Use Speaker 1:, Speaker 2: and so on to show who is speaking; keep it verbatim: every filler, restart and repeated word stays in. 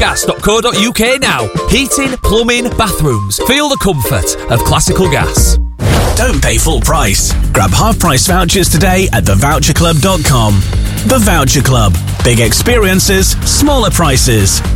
Speaker 1: gas dot co dot uk now. Heating, plumbing, bathrooms. Feel the comfort of Classical Gas.
Speaker 2: Don't pay full price. Grab half-price vouchers today at the voucher club dot com. The Voucher Club. Big experiences, smaller prices.